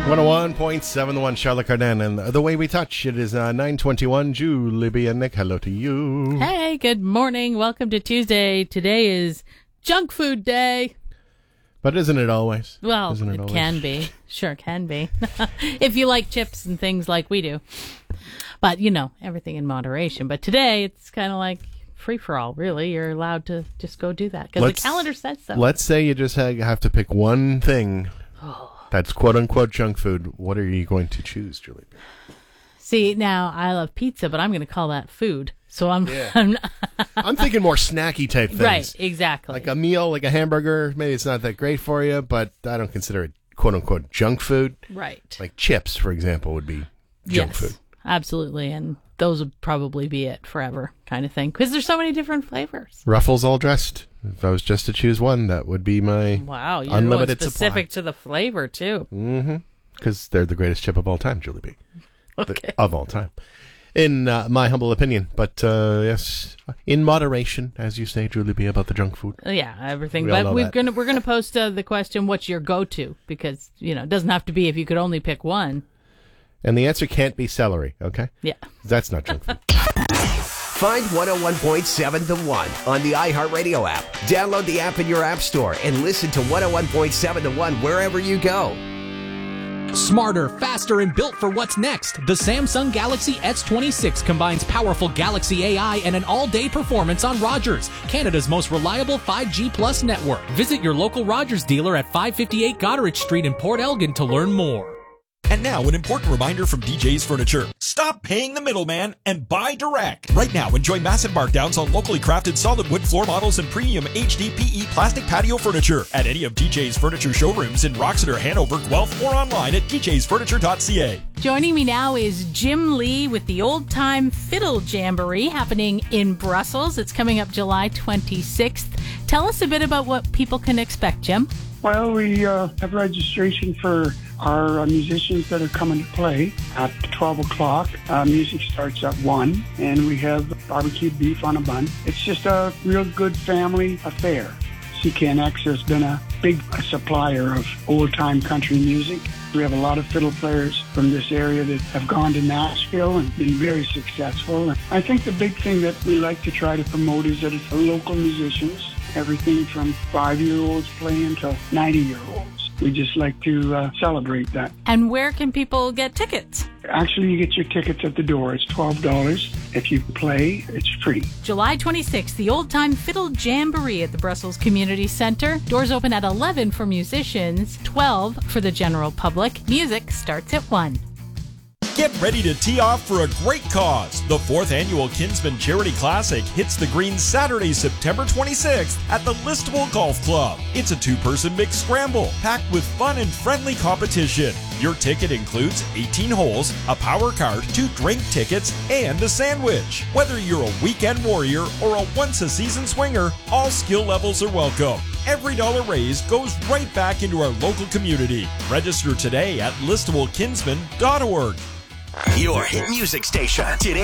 101.7 The One, Charlotte Cardin, and The Way We Touch. It is 9:21. Julie B. and Nick, hello to you. Hey, good morning. Welcome to Tuesday. Today is Junk Food Day. But isn't it always? Well, it can be. Sure can be. If you like chips and things like we do. But, you know, everything in moderation. But today, it's kind of like free-for-all, really. You're allowed to just go do that because the calendar says so. Let's say you just have to pick one thing that's quote-unquote junk food. What are you going to choose, Julie? See, now, I love pizza, but I'm going to call that food. So I'm thinking more snacky type things. Right, exactly. Like a meal, like a hamburger. Maybe it's not that great for you, but I don't consider it quote-unquote junk food. Right. Like chips, for example, would be junk food. Absolutely, and those would probably be it forever kind of thing, because there's so many different flavors. Ruffles all dressed. If I was just to choose one, that would be my you're unlimited specific supply. To the flavor, too. Mm-hmm. Because they're the greatest chip of all time, Julie B. Okay. Of all time. In my humble opinion. But, yes, in moderation, as you say, Julie B., about the junk food. Yeah, everything. But we're gonna post the question, what's your go-to? Because, you know, it doesn't have to be if you could only pick one. And the answer can't be celery, okay? Yeah. That's not junk food. Find 101.7 The One on the iHeartRadio app. Download the app in your app store and listen to 101.7 The One wherever you go. Smarter, faster, and built for what's next. The Samsung Galaxy S26 combines powerful Galaxy AI and an all-day performance on Rogers, Canada's most reliable 5G plus network. Visit your local Rogers dealer at 558 Goderich Street in Port Elgin to learn more. And now, an important reminder from DJ's Furniture. Stop paying the middleman and buy direct. Right now, enjoy massive markdowns on locally crafted solid wood floor models and premium HDPE plastic patio furniture at any of DJ's Furniture showrooms in Roxeter, Hanover, Guelph, or online at djsfurniture.ca. Joining me now is Jim Lee with the Old Time Fiddle Jamboree happening in Brussels. It's coming up July 26th. Tell us a bit about what people can expect, Jim. Well, we have registration for our musicians that are coming to play at 12 o'clock. Music starts at 1, and we have barbecued beef on a bun. It's just a real good family affair. CKNX has been a big supplier of old-time country music. We have a lot of fiddle players from this area that have gone to Nashville and been very successful. I think the big thing that we like to try to promote is that it's local musicians, everything from 5-year-olds playing to 90-year-olds. We just like to celebrate that. And where can people get tickets? Actually, you get your tickets at the door. It's $12. If you play, it's free. July 26th, the Old Time Fiddle Jamboree at the Brussels Community Center. Doors open at 11 for musicians, 12 for the general public. Music starts at 1. Get ready to tee off for a great cause. The 4th Annual Kinsman Charity Classic hits the green Saturday, September 26th at the Listowel Golf Club. It's a 2-person mixed scramble, packed with fun and friendly competition. Your ticket includes 18 holes, a power card, 2 drink tickets, and a sandwich. Whether you're a weekend warrior or a once-a-season swinger, all skill levels are welcome. Every dollar raised goes right back into our local community. Register today at listowelkinsman.org. Your hit music station. Today.